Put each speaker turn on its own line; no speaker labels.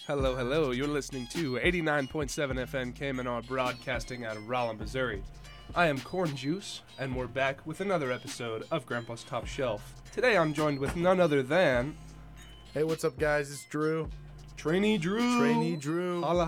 Hello, hello. You're listening to 89.7 FM KMNR broadcasting out of Rollin, Missouri. I am Corn Juice, and we're back with another episode of Grandpa's Top Shelf. Today I'm joined with none other than...
Hey, what's up, guys? It's Drew.
Trainee Drew.
Trainee Drew.
Holla,